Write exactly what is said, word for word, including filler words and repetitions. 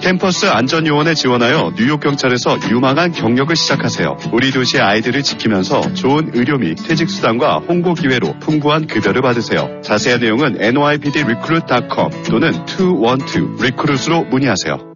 캠퍼스 안전요원에 지원하여 뉴욕 경찰에서 유망한 경력을 시작하세요. 우리 도시의 아이들을 지키면서 좋은 의료 및 퇴직수당과 홍보 기회로 풍부한 급여를 받으세요. 자세한 내용은 엔 와이 피 디 리크루트 닷 컴 또는 이일이 리크루트로 문의하세요.